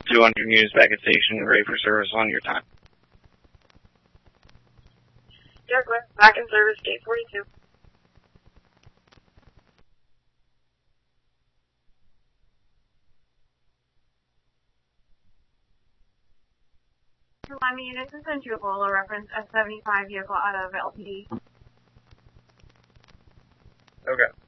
200 units back at station, ready for service on your time. Douglas, back in service, gate 42. Lima units is in Ebola reference S75 vehicle out of LPD. Okay.